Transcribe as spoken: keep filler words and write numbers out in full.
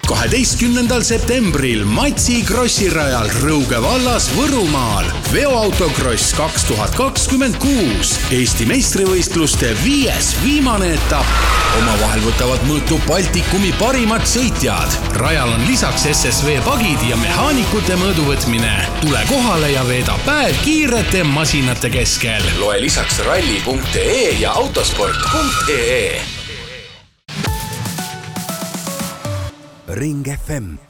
kaheteistkümnendal septembril Matsi krossirajal Rõuge vallas Võrumaal. Veoautokross kaks tuhat kakskümmend kuus. Eesti meistrivõistluste viies viimane etapp. Omavahel võtavad mõõtu Baltikumi parimad sõitjad. Rajal on lisaks S S V pagid ja mehaanikute mõõduvõtmine. Tule kohale ja veeda päev kiirete masinate keskel. Loe lisaks ralli punkt ee ja autosport punkt ee. Ring F M